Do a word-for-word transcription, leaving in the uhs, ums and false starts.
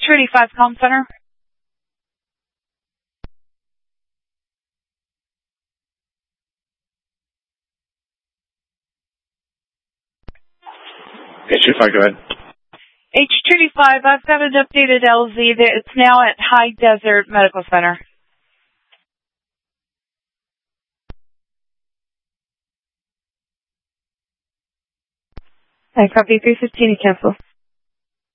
Trudy five Comm Center. H Trudy five, go ahead. H Trudy five, I've got an updated L Z. It's now at High Desert Medical Center. I copy three fifteen to cancel.